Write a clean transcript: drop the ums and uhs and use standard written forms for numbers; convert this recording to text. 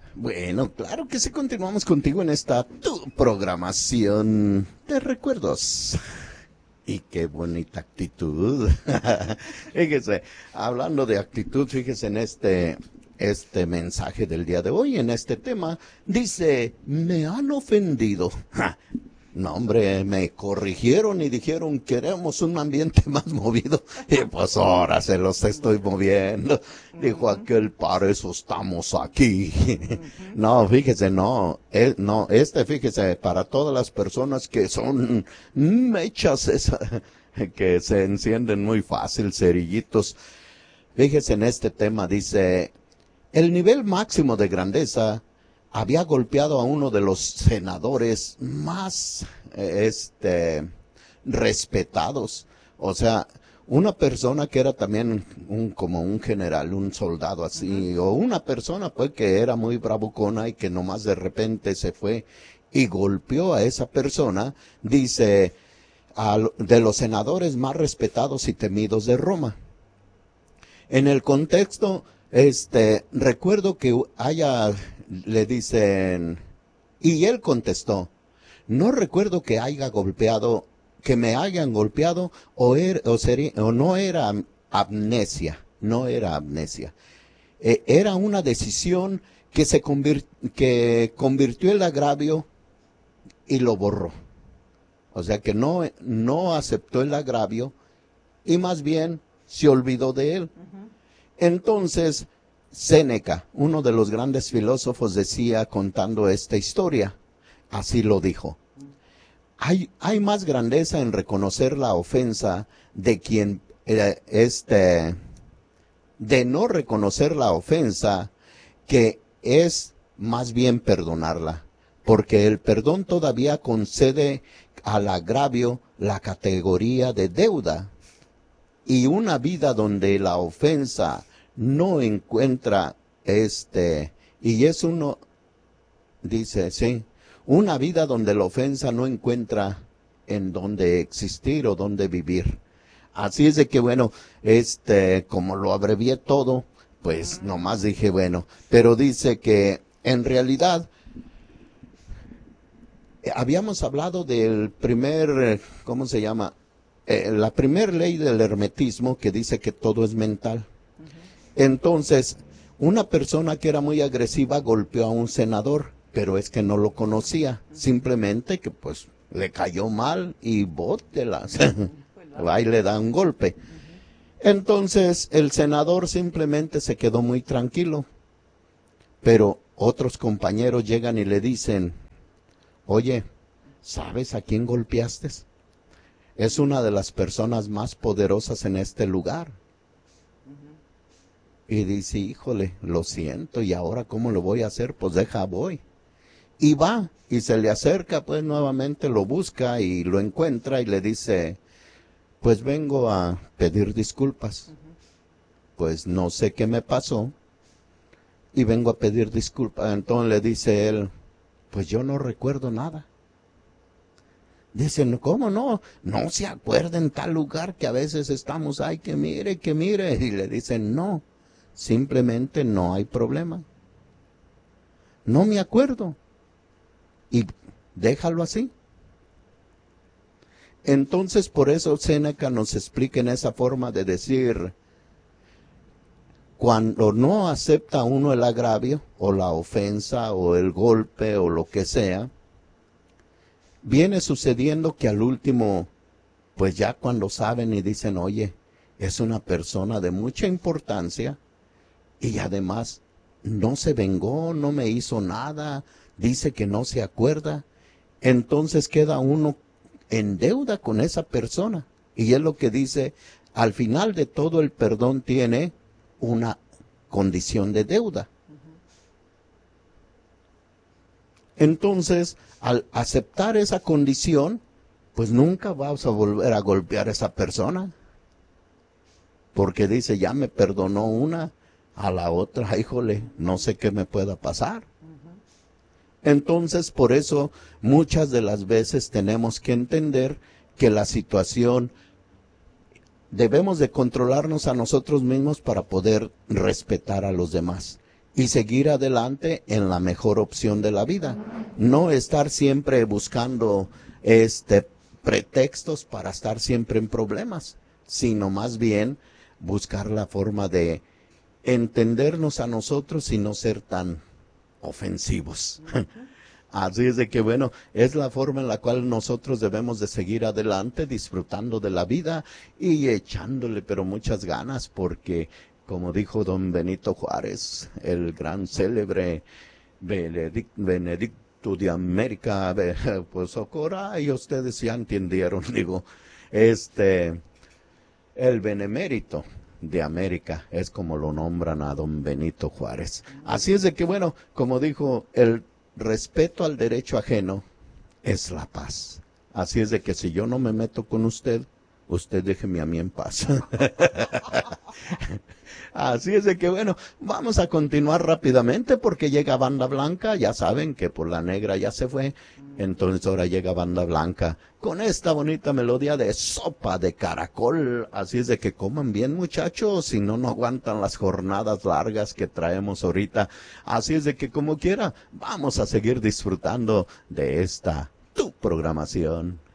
Bueno, claro que sí, continuamos contigo en esta tu programación de recuerdos. Y qué bonita actitud. Fíjese, hablando de actitud, fíjese en este mensaje del día de hoy, en este tema, dice, me han ofendido. Ja, no, hombre, me corrigieron y dijeron, queremos un ambiente más movido. Y pues ahora se los estoy moviendo. Dijo aquel, para eso estamos aquí. No, fíjese, no, fíjese, para todas las personas que son mechas, que se encienden muy fácil, cerillitos. Fíjese en este tema, dice, el nivel máximo de grandeza había golpeado a uno de los senadores más, respetados. O sea, una persona que era también como un general, un soldado así, o una persona pues que era muy bravucona y que nomás de repente se fue y golpeó a esa persona, dice, de los senadores más respetados y temidos de Roma. En el contexto, recuerdo que le dicen, y él contestó, no recuerdo que que me hayan golpeado o no era amnesia, no era amnesia. Era una decisión que convirtió el agravio y lo borró. O sea que no aceptó el agravio y más bien se olvidó de él. Entonces, Séneca, uno de los grandes filósofos, decía contando esta historia, así lo dijo. Hay más grandeza en reconocer la ofensa de quien, de no reconocer la ofensa, que es más bien perdonarla, porque el perdón todavía concede al agravio la categoría de deuda, y una vida donde la ofensa no encuentra y es uno, dice, sí, una vida donde la ofensa no encuentra en donde existir o donde vivir. Así es de que bueno, como lo abrevié todo, pues nomás dije bueno, pero dice que en realidad habíamos hablado del primer, ¿cómo se llama? La primer ley del hermetismo que dice que todo es mental. Entonces, una persona que era muy agresiva golpeó a un senador, pero es que no lo conocía, simplemente que pues le cayó mal y bótelas, va y le da un golpe. Entonces, el senador simplemente se quedó muy tranquilo, pero otros compañeros llegan y le dicen, oye, ¿sabes a quién golpeaste? Es una de las personas más poderosas en este lugar. Y dice, híjole, lo siento, ¿y ahora cómo lo voy a hacer? Pues voy. Y va, y se le acerca, pues nuevamente lo busca y lo encuentra y le dice, pues vengo a pedir disculpas. Pues no sé qué me pasó y vengo a pedir disculpas. Entonces le dice él, pues yo no recuerdo nada. Dicen, ¿cómo no? No se acuerda en tal lugar que a veces estamos, ay, que mire. Y le dicen, no, simplemente no hay problema. No me acuerdo. Y déjalo así. Entonces, por eso Séneca nos explica en esa forma de decir, cuando no acepta uno el agravio, o la ofensa, o el golpe, o lo que sea, viene sucediendo que al último, pues ya cuando saben y dicen, oye, es una persona de mucha importancia y además no se vengó, no me hizo nada, dice que no se acuerda, entonces queda uno en deuda con esa persona. Y es lo que dice, al final de todo el perdón tiene una condición de deuda. Entonces, al aceptar esa condición, pues nunca vas a volver a golpear a esa persona. Porque dice, ya me perdonó una, a la otra, híjole, no sé qué me pueda pasar. Entonces, por eso, muchas de las veces tenemos que entender que la situación, debemos de controlarnos a nosotros mismos para poder respetar a los demás. y seguir adelante en la mejor opción de la vida. No estar siempre buscando pretextos para estar siempre en problemas, sino más bien buscar la forma de entendernos a nosotros y no ser tan ofensivos. Así es de que bueno, es la forma en la cual nosotros debemos de seguir adelante, disfrutando de la vida y echándole pero muchas ganas, porque como dijo don Benito Juárez, el gran célebre Benedicto de América, pues Ocora, y ustedes ya entendieron, digo, el benemérito de América es como lo nombran a don Benito Juárez. Así es de que bueno, como dijo, el respeto al derecho ajeno es la paz. Así es de que si yo no me meto con usted, usted déjeme a mí en paz. Así es de que bueno, vamos a continuar rápidamente porque llega Banda Blanca, ya saben que por la negra ya se fue, entonces ahora llega Banda Blanca con esta bonita melodía de sopa de caracol. Así es de que coman bien, muchachos, si no, no aguantan las jornadas largas que traemos ahorita. Así es de que como quiera, vamos a seguir disfrutando de esta tu programación.